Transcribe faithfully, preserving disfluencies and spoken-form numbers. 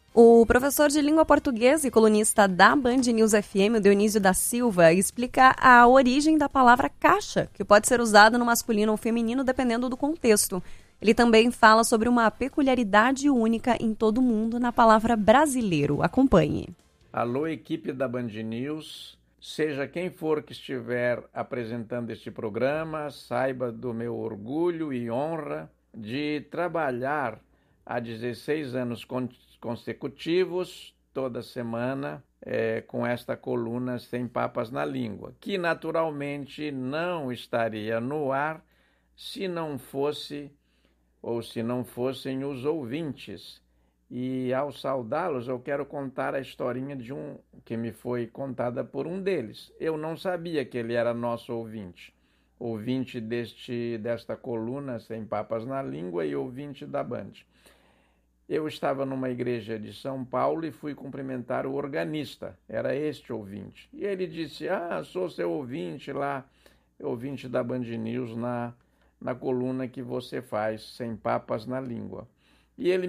O professor de língua portuguesa e colunista da Band News F M, o Dionísio da Silva, explica a origem da palavra caixa, que pode ser usada no masculino ou feminino dependendo do contexto. Ele também fala sobre uma peculiaridade única em todo o mundo na palavra brasileiro. Acompanhe. Alô, equipe da Band News. Seja quem for que estiver apresentando este programa, saiba do meu orgulho e honra de trabalhar há dezesseis anos consecutivos, toda semana, é, com esta coluna Sem Papas na Língua, que naturalmente não estaria no ar se não fosse ou se não fossem os ouvintes. E ao saudá-los, eu quero contar a historinha de um que me foi contada por um deles. Eu não sabia que ele era nosso ouvinte, ouvinte deste, desta coluna Sem Papas na Língua e ouvinte da Band. Eu estava numa igreja de São Paulo e fui cumprimentar o organista, era este ouvinte. E ele disse, ah, sou seu ouvinte lá, ouvinte da Band News na, na coluna que você faz, Sem Papas na Língua. E ele